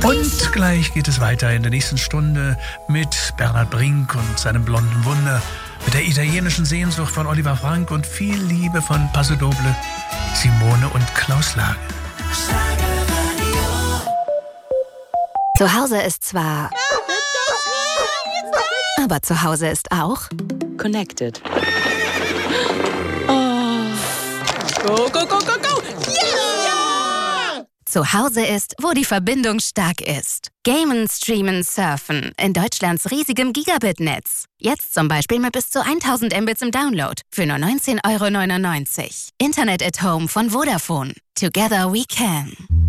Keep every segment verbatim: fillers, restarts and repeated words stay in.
Und gleich geht es weiter in der nächsten Stunde mit Bernhard Brink und seinem blonden Wunder, mit der italienischen Sehnsucht von Oliver Frank und viel Liebe von Paso Doble, Simone und Klaus Lage. Zu Hause ist zwar... Aber zu Hause ist auch... Connected. Oh. Go, go, go, go, go! Yeah! Zu Hause ist, wo die Verbindung stark ist. Gamen, Streamen, Surfen in Deutschlands riesigem Gigabit-Netz. Jetzt zum Beispiel mit bis zu tausend Mbits im Download für nur neunzehn Euro neunundneunzig. Internet at Home von Vodafone. Together we can.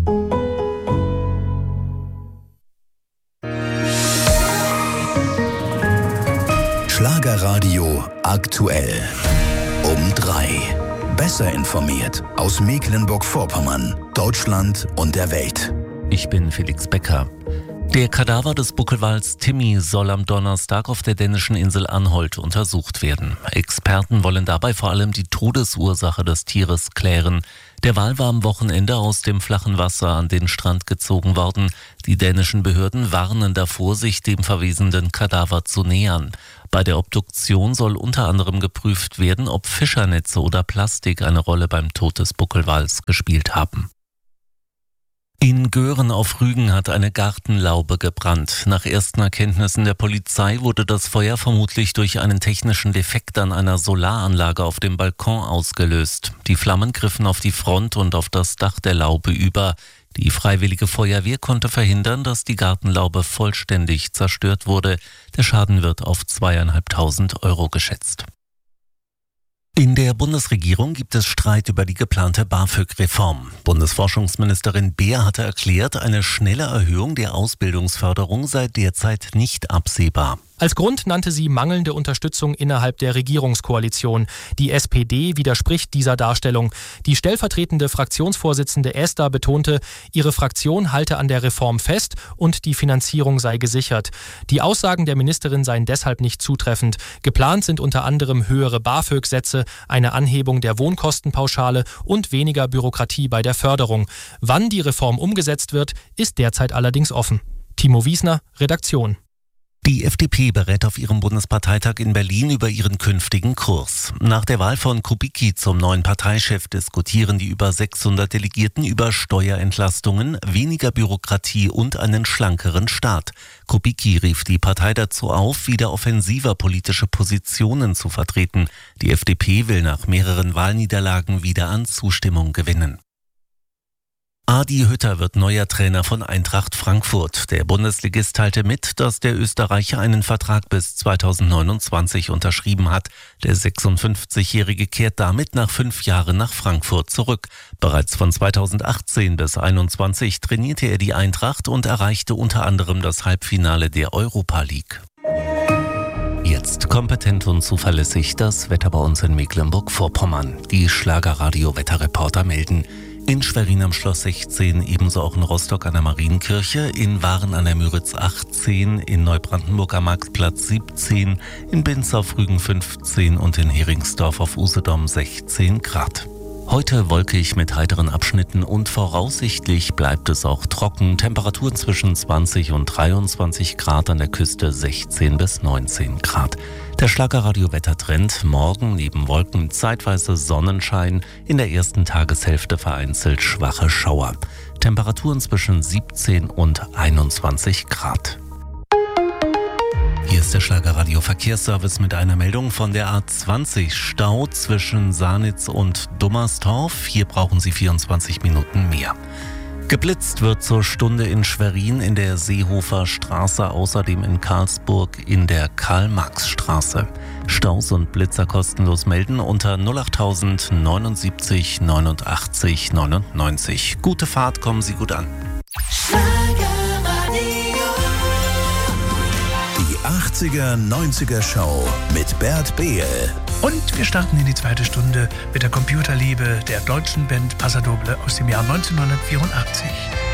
Schlagerradio aktuell. Um drei. Besser informiert aus Mecklenburg-Vorpommern, Deutschland und der Welt. Ich bin Felix Becker. Der Kadaver des Buckelwals Timmy soll am Donnerstag auf der dänischen Insel Anholt untersucht werden. Experten wollen dabei vor allem die Todesursache des Tieres klären. Der Wal war am Wochenende aus dem flachen Wasser an den Strand gezogen worden. Die dänischen Behörden warnen davor, sich dem verwesenden Kadaver zu nähern. Bei der Obduktion soll unter anderem geprüft werden, ob Fischernetze oder Plastik eine Rolle beim Tod des Buckelwals gespielt haben. In Göhren auf Rügen hat eine Gartenlaube gebrannt. Nach ersten Erkenntnissen der Polizei wurde das Feuer vermutlich durch einen technischen Defekt an einer Solaranlage auf dem Balkon ausgelöst. Die Flammen griffen auf die Front und auf das Dach der Laube über. Die Freiwillige Feuerwehr konnte verhindern, dass die Gartenlaube vollständig zerstört wurde. Der Schaden wird auf zweieinhalbtausend Euro geschätzt. In der Bundesregierung gibt es Streit über die geplante BAföG-Reform. Bundesforschungsministerin Beer hatte erklärt, eine schnelle Erhöhung der Ausbildungsförderung sei derzeit nicht absehbar. Als Grund nannte sie mangelnde Unterstützung innerhalb der Regierungskoalition. Die S P D widerspricht dieser Darstellung. Die stellvertretende Fraktionsvorsitzende Esther betonte, ihre Fraktion halte an der Reform fest und die Finanzierung sei gesichert. Die Aussagen der Ministerin seien deshalb nicht zutreffend. Geplant sind unter anderem höhere BAföG-Sätze, eine Anhebung der Wohnkostenpauschale und weniger Bürokratie bei der Förderung. Wann die Reform umgesetzt wird, ist derzeit allerdings offen. Timo Wiesner, Redaktion. Die F D P berät auf ihrem Bundesparteitag in Berlin über ihren künftigen Kurs. Nach der Wahl von Kubicki zum neuen Parteichef diskutieren die über sechshundert Delegierten über Steuerentlastungen, weniger Bürokratie und einen schlankeren Staat. Kubicki rief die Partei dazu auf, wieder offensiver politische Positionen zu vertreten. Die F D P will nach mehreren Wahlniederlagen wieder an Zustimmung gewinnen. Adi Hütter wird neuer Trainer von Eintracht Frankfurt. Der Bundesligist teilte mit, dass der Österreicher einen Vertrag bis zweitausendneunundzwanzig unterschrieben hat. Der sechsundfünfzigjährige kehrt damit nach fünf Jahren nach Frankfurt zurück. Bereits von zweitausendachtzehn bis einundzwanzig trainierte er die Eintracht und erreichte unter anderem das Halbfinale der Europa League. Jetzt kompetent und zuverlässig das Wetter bei uns in Mecklenburg-Vorpommern. Die Schlagerradio-Wetterreporter melden: in Schwerin am Schloss sechzehn, ebenso auch in Rostock an der Marienkirche, in Waren an der Müritz achtzehn, in Neubrandenburg am Marktplatz siebzehn, in Binz auf Rügen fünfzehn und in Heringsdorf auf Usedom sechzehn Grad. Heute wolkig mit heiteren Abschnitten und voraussichtlich bleibt es auch trocken. Temperaturen zwischen zwanzig und dreiundzwanzig Grad, an der Küste sechzehn bis neunzehn Grad. Der Schlagerradio-Wettertrend: morgen neben Wolken zeitweise Sonnenschein, in der ersten Tageshälfte vereinzelt schwache Schauer. Temperaturen zwischen siebzehn und einundzwanzig Grad. Hier ist der Schlagerradio-Verkehrsservice mit einer Meldung von der A zwanzig. Stau zwischen Sanitz und Dummersdorf. Hier brauchen Sie vierundzwanzig Minuten mehr. Geblitzt wird zur Stunde in Schwerin in der Seehofer Straße, außerdem in Karlsburg in der Karl-Marx-Straße. Staus und Blitzer kostenlos melden unter null achttausend neunundsiebzig neunundachtzig neunundneunzig. Gute Fahrt, kommen Sie gut an. Die achtziger neunziger Show mit Bert Behl. Und wir starten in die zweite Stunde mit der Computerliebe der deutschen Band Paso Doble aus dem Jahr neunzehnhundertvierundachtzig.